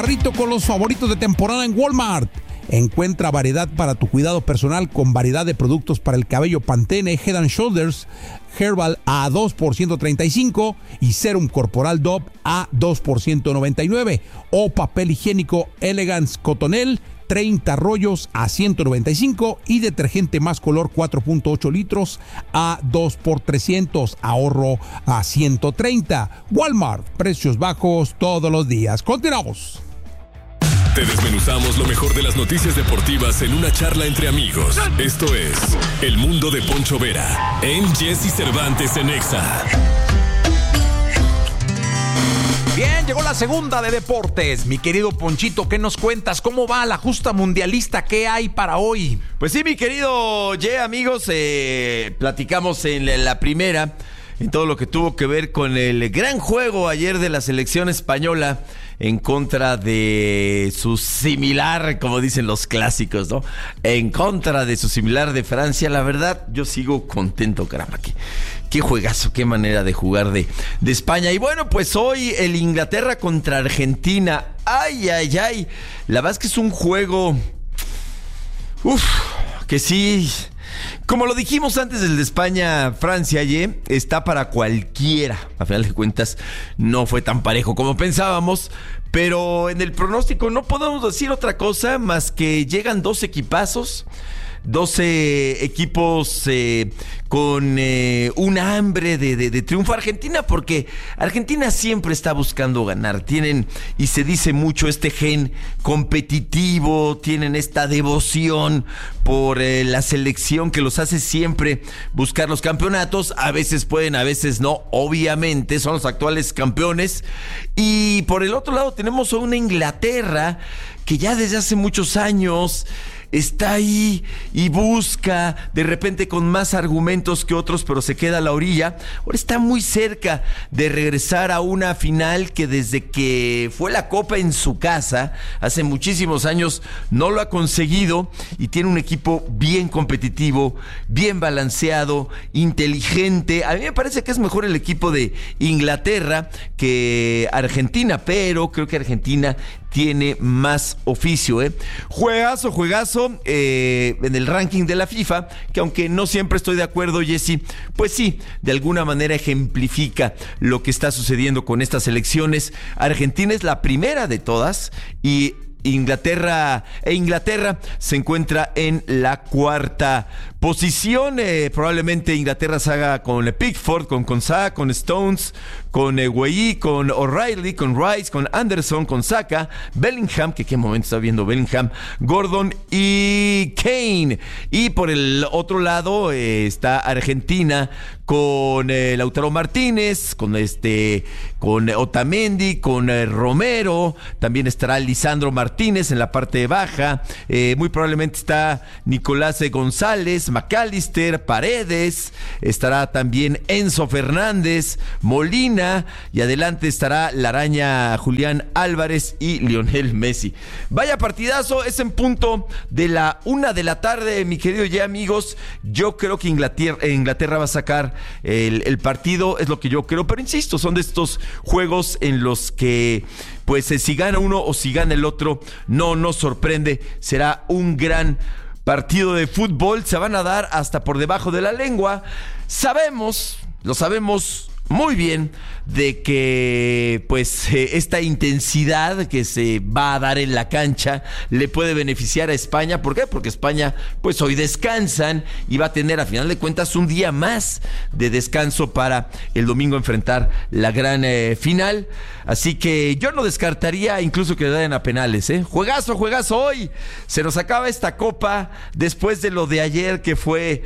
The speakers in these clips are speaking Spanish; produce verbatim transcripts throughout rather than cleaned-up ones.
Carrito con los favoritos de temporada en Walmart. Encuentra variedad para tu cuidado personal con variedad de productos para el cabello Pantene Head and Shoulders Herbal a dos por ciento treinta y cinco y Serum Corporal Dove a dos por ciento noventa y nueve o papel higiénico Elegance Cotonel treinta rollos a ciento noventa y cinco y detergente más color cuatro punto ocho litros a dos por trescientos, ahorro a ciento treinta. Walmart, precios bajos todos los días. Continuamos. Te desmenuzamos lo mejor de las noticias deportivas en una charla entre amigos. Esto es El Mundo de Poncho Vera en Jesse Cervantes en Exa. Bien, llegó la segunda de deportes. Mi querido Ponchito, ¿qué nos cuentas? ¿Cómo va la justa mundialista? ¿Qué hay para hoy? Pues sí, mi querido Ye, amigos, eh, platicamos en la primera, en todo lo que tuvo que ver con el gran juego ayer de la selección española en contra de su similar, como dicen los clásicos, ¿no? En contra de su similar de Francia. La verdad, yo sigo contento, caramba. Qué, qué juegazo, qué manera de jugar de, de España. Y bueno, pues hoy el Inglaterra contra Argentina. Ay, ay, ay. La verdad es que es un juego... Uf, que sí... Como lo dijimos antes del de España-Francia, ayer está para cualquiera. A final de cuentas, no fue tan parejo como pensábamos. Pero en el pronóstico no podemos decir otra cosa más que llegan dos equipazos. doce equipos eh, con eh, un hambre de, de, de triunfo. Argentina, porque Argentina siempre está buscando ganar. Tienen, y se dice mucho, este gen competitivo. Tienen esta devoción por eh, la selección que los hace siempre buscar los campeonatos. A veces pueden, a veces no. Obviamente son los actuales campeones. Y por el otro lado tenemos a una Inglaterra que ya desde hace muchos años está ahí y busca, de repente con más argumentos que otros, pero se queda a la orilla. Ahora está muy cerca de regresar a una final que desde que fue la Copa en su casa, hace muchísimos años, no lo ha conseguido, y tiene un equipo bien competitivo, bien balanceado, inteligente. A mí me parece que es mejor el equipo de Inglaterra que Argentina, pero creo que Argentina tiene más oficio, ¿eh? Juegazo, juegazo eh, en el ranking de la FIFA, que aunque no siempre estoy de acuerdo, Jesse, pues sí, de alguna manera ejemplifica lo que está sucediendo con estas elecciones. Argentina es la primera de todas y Inglaterra e Inglaterra se encuentra en la cuarta posición. Eh, probablemente Inglaterra se haga con Pickford, con Konsa, con Stones, con eh, Guehi, con O'Reilly, con Rice, con Anderson, con Saka, Bellingham, que qué momento está viendo Bellingham, Gordon y Kane. Y por el otro lado eh, está Argentina con eh, Lautaro Martínez, con este, con Otamendi, con eh, Romero. También estará Lisandro Martínez en la parte baja. Eh, muy probablemente está Nicolás González, McAllister, Paredes. Estará también Enzo Fernández, Molina, y adelante estará la araña Julián Álvarez y Lionel Messi. Vaya partidazo, es en punto de la una de la tarde, mi querido ya amigos. Yo creo que Inglaterra, Inglaterra va a sacar el, el partido, es lo que yo creo, pero insisto, son de estos juegos en los que pues si gana uno o si gana el otro, no nos sorprende. Será un gran partido de fútbol, se van a dar hasta por debajo de la lengua. Sabemos, lo sabemos muy bien, de que pues eh, esta intensidad que se va a dar en la cancha le puede beneficiar a España. ¿Por qué? Porque España pues hoy descansan y va a tener a final de cuentas un día más de descanso para el domingo enfrentar la gran eh, final. Así que yo no descartaría incluso que le den a penales, ¿eh? Juegazo, juegazo hoy. Se nos acaba esta copa después de lo de ayer, que fue...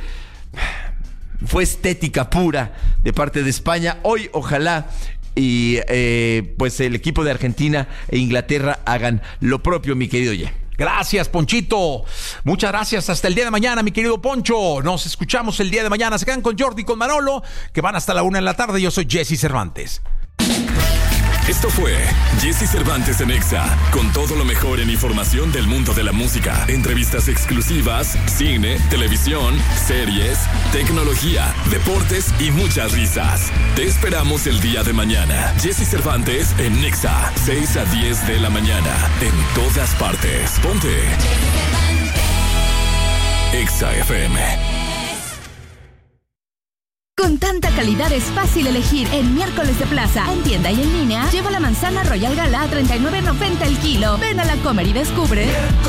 Fue estética pura de parte de España. Hoy ojalá y eh, pues el equipo de Argentina e Inglaterra hagan lo propio, mi querido Ye. Gracias, Ponchito. Muchas gracias. Hasta el día de mañana, mi querido Poncho. Nos escuchamos el día de mañana. Se quedan con Jordi y con Manolo, que van hasta la una de la tarde. Yo soy Jesse Cervantes. Esto fue Jesse Cervantes en Exa, con todo lo mejor en información del mundo de la música, entrevistas exclusivas, cine, televisión, series, tecnología, deportes y muchas risas. Te esperamos el día de mañana. Jesse Cervantes en Exa, seis a diez de la mañana, en todas partes. Ponte Exa F M. Con tanta calidad es fácil elegir en Miércoles de Plaza. En tienda y en línea, lleva la manzana Royal Gala a treinta y nueve noventa el kilo. Ven a la Comer y descubre